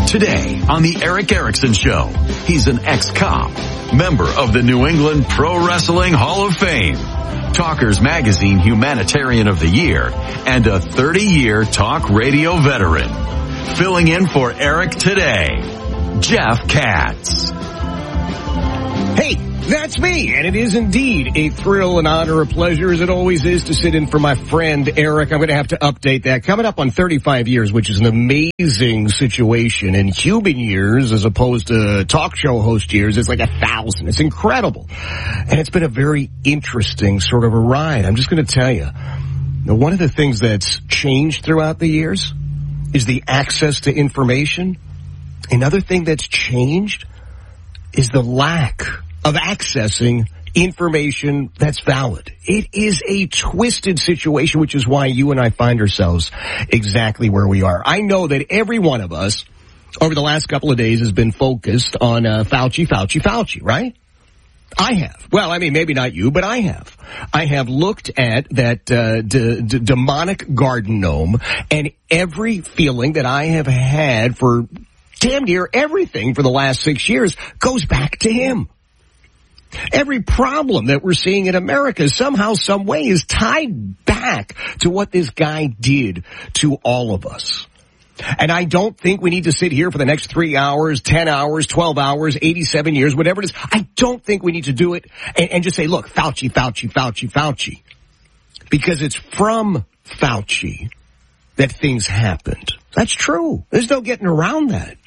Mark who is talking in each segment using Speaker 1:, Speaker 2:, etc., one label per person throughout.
Speaker 1: Today on the Eric Erickson Show, he's an ex-cop, member of the New England Pro Wrestling Hall of Fame, Talkers Magazine Humanitarian of the Year, and a 30-year talk radio veteran. Filling in for Eric today, Jeff Katz.
Speaker 2: Hey, that's me, and it is indeed a thrill, an honor, a pleasure, as it always is, to sit in for my friend Eric. I'm going to have to update that. Coming up on 35 years, which is an amazing situation. In human years, as opposed to talk show host years, it's like 1,000. It's incredible. And it's been a very interesting sort of a ride. I'm just going to tell you, one of the things that's changed throughout the years is the access to information. Another thing that's changed is the lack of accessing information that's valid. It is a twisted situation, which is why you and I find ourselves exactly where we are. I know that every one of us over the last couple of days has been focused on Fauci, right? I have. Well, I mean, maybe not you, but I have. I have looked at that demonic garden gnome, and every feeling that I have had for damn near everything for the last 6 years goes back to him. Every problem that we're seeing in America somehow, some way is tied back to what this guy did to all of us. And I don't think we need to sit here for the next 3 hours, 10 hours, 12 hours, 87 years, whatever it is. I don't think we need to do it and just say, look, Fauci. Because it's from Fauci that things happened. That's true. There's no getting around that.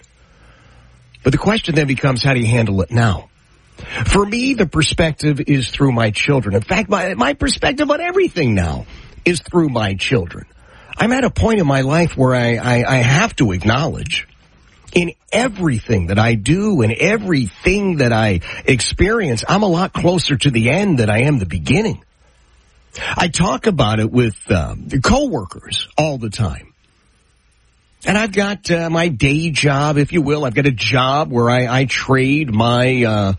Speaker 2: But the question then becomes, how do you handle it now? For me, the perspective is through my children. In fact, my perspective on everything now is through my children. I'm at a point in my life where I have to acknowledge in everything that I do and everything that I experience, I'm a lot closer to the end than I am the beginning. I talk about it with coworkers all the time. And I've got my day job, if you will. I've got a job where I trade my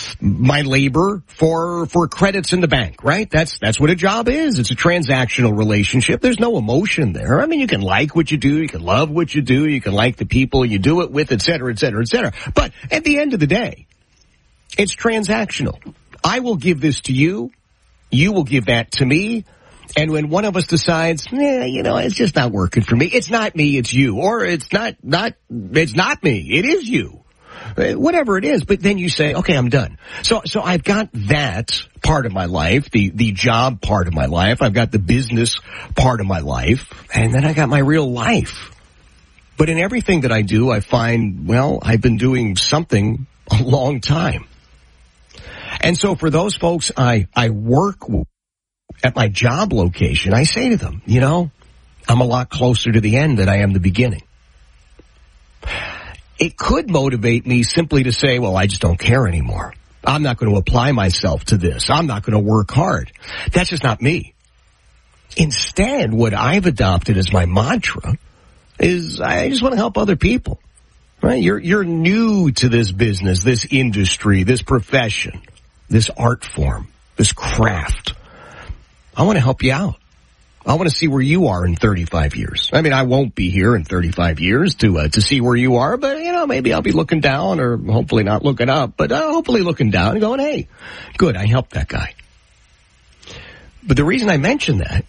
Speaker 2: labor for credits in the bank, right? That's what a job is. It's a transactional relationship. There's no emotion there. I mean, you can like what you do, you can love what you do, you can like the people you do it with, et cetera, et cetera, et cetera. But at the end of the day, it's transactional. I will give this to you. You will give that to me. And when one of us decides, it's just not working for me. It's not me, it's you. Or it's not me, it is you. Whatever it is. But then you say, okay, I'm done. So I've got that part of my life, the job part of my life. I've got the business part of my life. And then I got my real life. But in everything that I do, I find, I've been doing something a long time. And so for those folks I work with, at my job location, I say to them, I'm a lot closer to the end than I am the beginning. It could motivate me simply to say, I just don't care anymore. I'm not going to apply myself to this. I'm not going to work hard. That's just not me. Instead, what I've adopted as my mantra is I just want to help other people. Right? You're new to this business, this industry, this profession, this art form, this craft. I want to help you out. I want to see where you are in 35 years. I mean, I won't be here in 35 years to see where you are, but, maybe I'll be looking down or hopefully not looking up, but hopefully looking down and going, hey, good, I helped that guy. But the reason I mention that,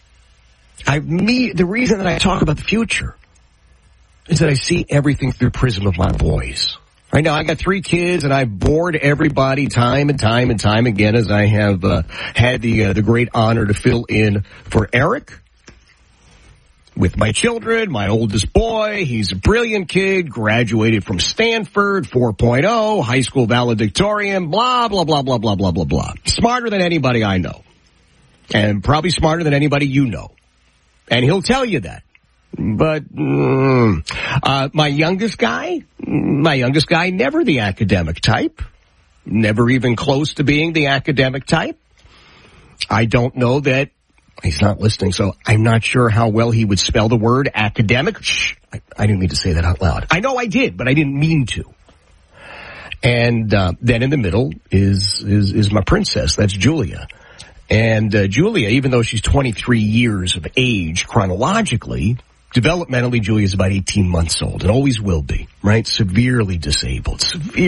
Speaker 2: the reason that I talk about the future is that I see everything through the prism of my boys. Right now, I got 3 kids, and I've bored everybody time and time again as I have had the great honor to fill in for Eric with my children. My oldest boy, he's a brilliant kid, graduated from Stanford, 4.0, high school valedictorian, blah, blah, blah, blah, blah, blah, blah, blah. Smarter than anybody I know, and probably smarter than anybody you know. And he'll tell you that. But my youngest guy, never the academic type, never even close to being the academic type. I don't know that he's not listening, so I'm not sure how well he would spell the word academic. Shh, I didn't mean to say that out loud. I know I did, but I didn't mean to. And then in the middle is my princess. That's Julia. And Julia, even though she's 23 years of age chronologically, Developmentally, Julia's about 18 months old and always will be, right? Severely disabled.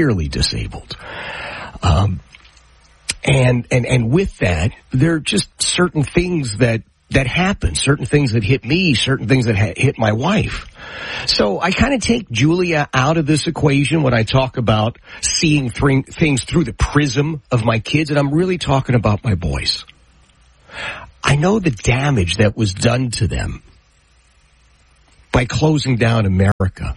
Speaker 2: And with that, there are just certain things that happen, certain things that hit me, certain things that hit my wife. So I kind of take Julia out of this equation when I talk about seeing things through the prism of my kids, and I'm really talking about my boys. I know the damage that was done to them by closing down America.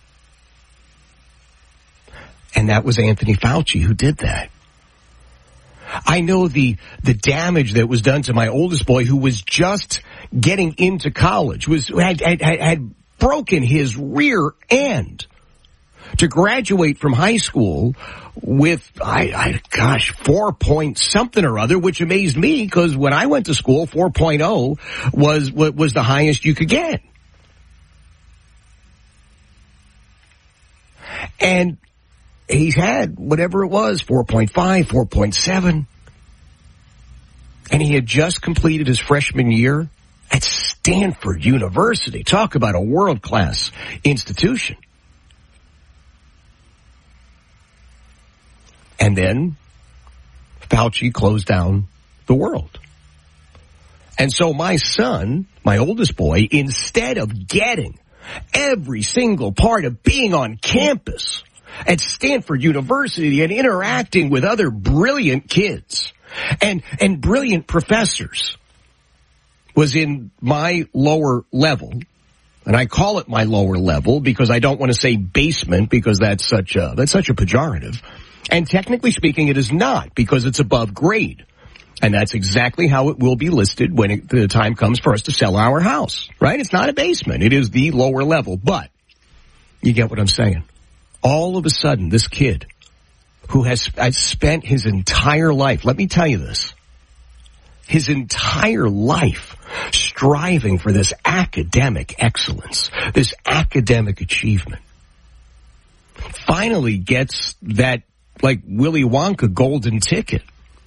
Speaker 2: And that was Anthony Fauci who did that. I know the damage that was done to my oldest boy, who was just getting into college, had broken his rear end to graduate from high school with 4 point something or other, which amazed me because when I went to school, 4.0 was the highest you could get. And he's had whatever it was, 4.5, 4.7. And he had just completed his freshman year at Stanford University. Talk about a world-class institution. And then Fauci closed down the world. And so my son, my oldest boy, instead of getting every single part of being on campus at Stanford University and interacting with other brilliant kids and brilliant professors, was in my lower level. And I call it my lower level because I don't want to say basement because that's such a pejorative. And technically speaking, it is not, because it's above grade. And that's exactly how it will be listed when the time comes for us to sell our house, right? It's not a basement. It is the lower level. But you get what I'm saying. All of a sudden, this kid who has spent his entire life, let me tell you this, his entire life striving for this academic excellence, this academic achievement, finally gets that, like Willy Wonka, golden ticket.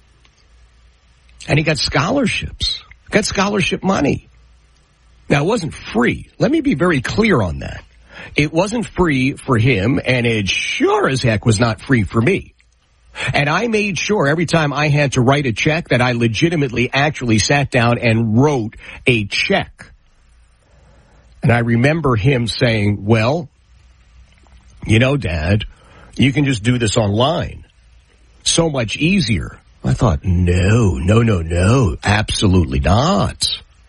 Speaker 2: And he got scholarships, got scholarship money. Now, it wasn't free. Let me be very clear on that. It wasn't free for him, and it sure as heck was not free for me. And I made sure every time I had to write a check that I legitimately actually sat down and wrote a check. And I remember him saying, well, you know, Dad, you can just do this online. So much easier. I thought, no, absolutely not.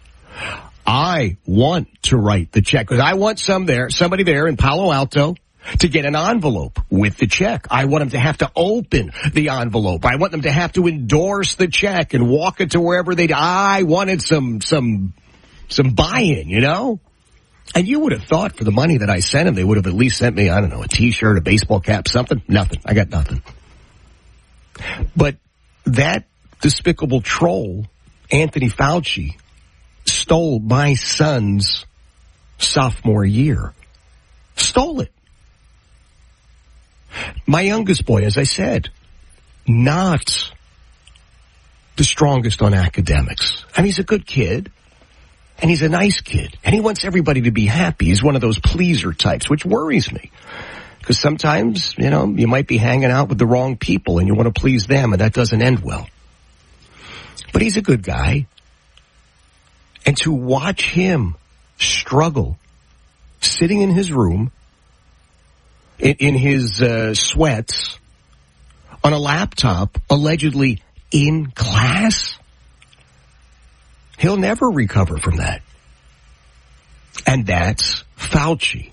Speaker 2: I want to write the check because I want somebody there in Palo Alto to get an envelope with the check. I want them to have to open the envelope. I want them to have to endorse the check and walk it to wherever I wanted some buy-in, you know? And you would have thought for the money that I sent him, they would have at least sent me, I don't know, a T-shirt, a baseball cap, something. Nothing. I got nothing. But that despicable troll, Anthony Fauci, stole my son's sophomore year. Stole it. My youngest boy, as I said, not the strongest on academics. I mean, he's a good kid, and he's a nice kid, and he wants everybody to be happy. He's one of those pleaser types, which worries me. Because sometimes, you know, you might be hanging out with the wrong people, and you want to please them, and that doesn't end well. But he's a good guy. And to watch him struggle, sitting in his room, in his sweats, on a laptop, allegedly in class, he'll never recover from that. And that's Fauci.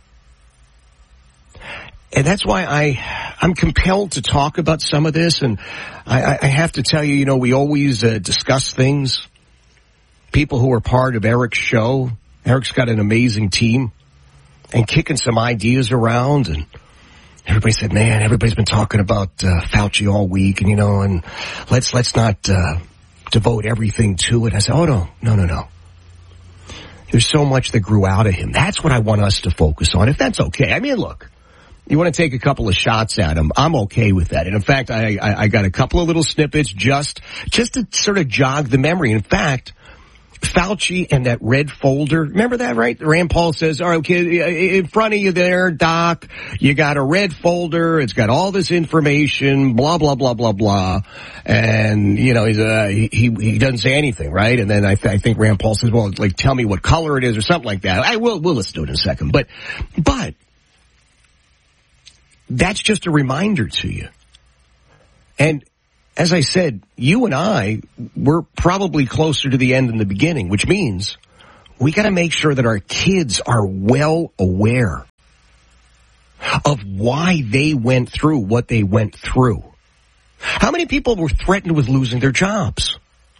Speaker 2: And that's why I'm compelled to talk about some of this. And I have to tell you, you know, we always discuss things. People who are part of Eric's show. Eric's got an amazing team and kicking some ideas around. And everybody said, man, everybody's been talking about Fauci all week. And, you know, and let's not devote everything to it. I said, oh, no. There's so much that grew out of him. That's what I want us to focus on, if that's okay. I mean, look. You want to take a couple of shots at him, I'm okay with that. And in fact, I got a couple of little snippets just to sort of jog the memory. In fact, Fauci and that red folder. Remember that, right? Rand Paul says, all right, okay, in front of you there, Doc, you got a red folder. It's got all this information, blah, blah, blah, blah, blah. And, you know, he doesn't say anything, right? And then I think Rand Paul says, well, like, tell me what color it is or something like that. We'll listen to it in a second. But that's just a reminder to you. And as I said, you and I, we're probably closer to the end than the beginning, which means we got to make sure that our kids are well aware of why they went through what they went through. How many people were threatened with losing their jobs?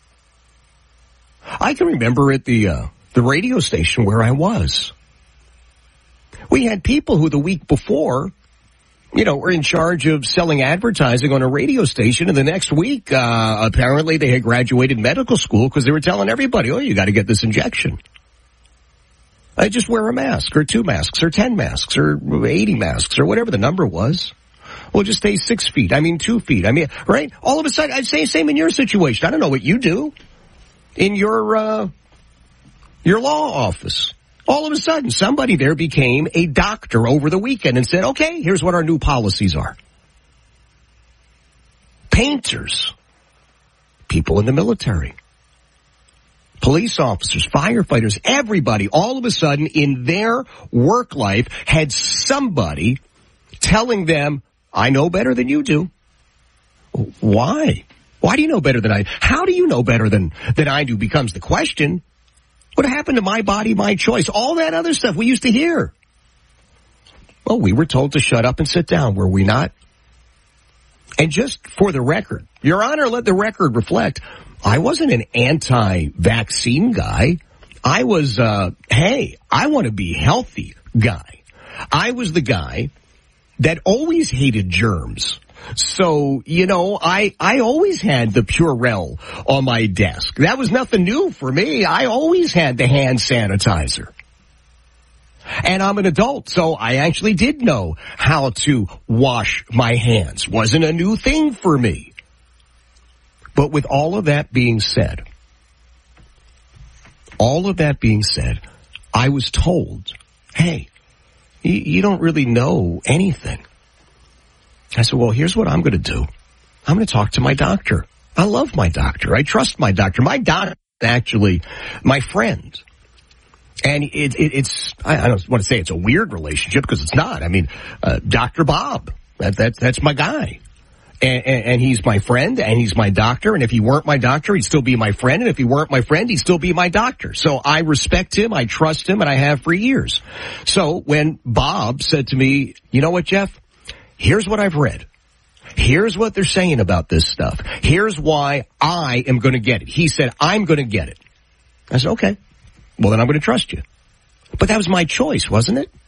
Speaker 2: I can remember at the radio station where I was. We had people who the week before, you know, were in charge of selling advertising on a radio station, and the next week, apparently they had graduated medical school because they were telling everybody, oh, you got to get this injection. I just wear a mask, or 2 masks, or 10 masks, or 80 masks, or whatever the number was. Well, just stay 6 feet. 2 feet. Right? All of a sudden, I'd say same in your situation. I don't know what you do in your law office. All of a sudden, somebody there became a doctor over the weekend and said, okay, here's what our new policies are. Painters, people in the military, police officers, firefighters, everybody, all of a sudden in their work life had somebody telling them, I know better than you do. Why? Why do you know better than I? How do you know better than I do becomes the question. What happened to my body, my choice? All that other stuff we used to hear. Well, we were told to shut up and sit down, were we not? And just for the record, Your Honor, let the record reflect, I wasn't an anti-vaccine guy. I was, hey, I want to be healthy guy. I was the guy that always hated germs. So, you know, I always had the Purell on my desk. That was nothing new for me. I always had the hand sanitizer. And I'm an adult, so I actually did know how to wash my hands. Wasn't a new thing for me. But with all of that being said, I was told, hey, you don't really know anything. I said, well, here's what I'm going to do. I'm going to talk to my doctor. I love my doctor. I trust my doctor. My doctor is actually my friend. And it's I don't want to say it's a weird relationship because it's not. Dr. Bob, that's my guy. And he's my friend and he's my doctor. And if he weren't my doctor, he'd still be my friend. And if he weren't my friend, he'd still be my doctor. So I respect him. I trust him and I have for years. So when Bob said to me, you know what, Jeff? Here's what I've read. Here's what they're saying about this stuff. Here's why I am going to get it. He said, I'm going to get it. I said, okay. Well, then I'm going to trust you. But that was my choice, wasn't it?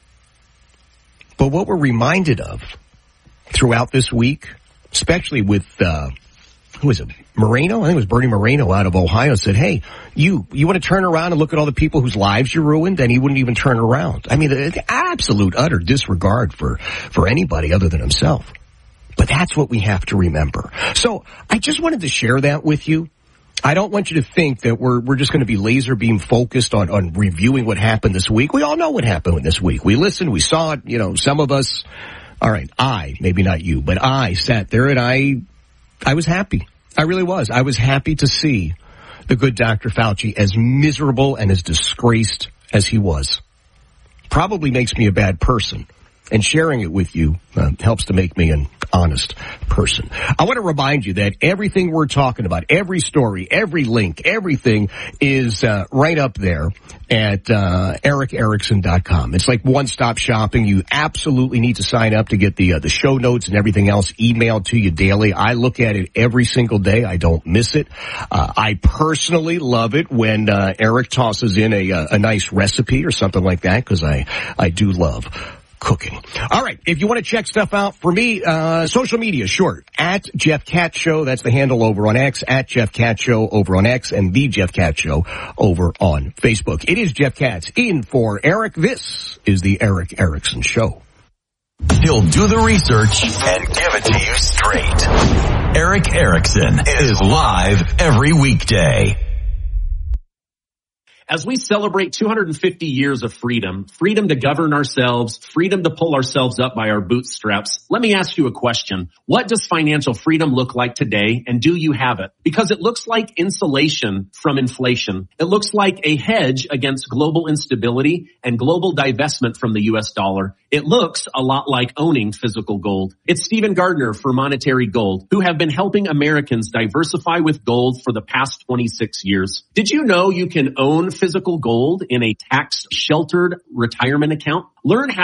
Speaker 2: But what we're reminded of throughout this week, especially with, who was it? Moreno? I think it was Bernie Moreno out of Ohio said, hey, you want to turn around and look at all the people whose lives you ruined? And he wouldn't even turn around. The absolute utter disregard for anybody other than himself. But that's what we have to remember. So I just wanted to share that with you. I don't want you to think that we're just going to be laser beam focused on reviewing what happened this week. We all know what happened this week. We listened, we saw it, some of us. All right, maybe not you, but I sat there and I was happy. I really was. I was happy to see the good Dr. Fauci as miserable and as disgraced as he was. Probably makes me a bad person. And sharing it with you helps to make me an honest person. I want to remind you that everything we're talking about, every story, every link, everything is right up there at ericerickson.com. It's like one-stop shopping. You absolutely need to sign up to get the show notes and everything else emailed to you daily. I look at it every single day. I don't miss it. I personally love it when Eric tosses in a nice recipe or something like that because I do love cooking. All right. If you want to check stuff out for me, social media, sure. At Jeff Katz Show. That's the handle over on X. At Jeff Katz Show over on X and the Jeff Katz Show over on Facebook. It is Jeff Katz in for Eric. This is the Eric Erickson Show.
Speaker 1: He'll do the research and give it to you straight. Eric Erickson is live every weekday.
Speaker 3: As we celebrate 250 years of freedom, freedom to govern ourselves, freedom to pull ourselves up by our bootstraps, let me ask you a question. What does financial freedom look like today, and do you have it? Because it looks like insulation from inflation. It looks like a hedge against global instability and global divestment from the U.S. dollar. It looks a lot like owning physical gold. It's Stephen Gardner for Monetary Gold, who have been helping Americans diversify with gold for the past 26 years. Did you know you can own physical gold in a tax-sheltered retirement account? Learn how